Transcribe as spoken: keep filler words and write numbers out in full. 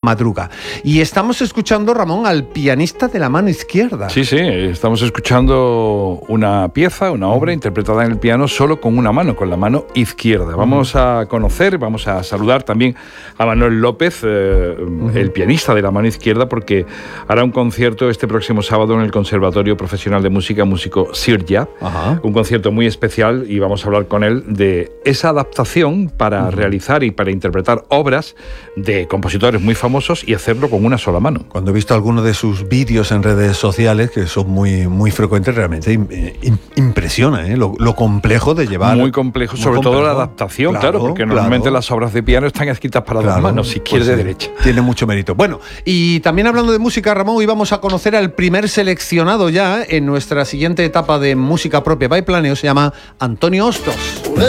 madruga. Y estamos escuchando, Ramón, al pianista de la mano izquierda. Sí, sí, estamos escuchando una pieza, una obra interpretada en el piano solo con una mano, con la mano izquierda. Vamos a conocer, vamos a saludar también a Manuel López, eh, uh-huh. el pianista de la mano izquierda, porque hará un concierto este próximo sábado en el Conservatorio Profesional de Música, músico Sirja, uh-huh. un concierto muy especial, y vamos a hablar con él de esa adaptación para uh-huh. realizar y para interpretar obras de compositores muy famosos y hacerlo con una sola mano. Cuando he visto algunos de sus vídeos en redes sociales, que son muy, muy frecuentes, realmente impresiona ¿eh? lo, lo complejo de llevar. Muy complejo, muy sobre complejo. todo la adaptación, claro, claro porque claro. normalmente las obras de piano están escritas para claro, dos manos, izquierda pues, y derecha. Tiene mucho mérito. Bueno, y también hablando de música, Ramón, hoy vamos a conocer al primer seleccionado ya en nuestra siguiente etapa de música propia by Planeo, se llama Antonio Hostos.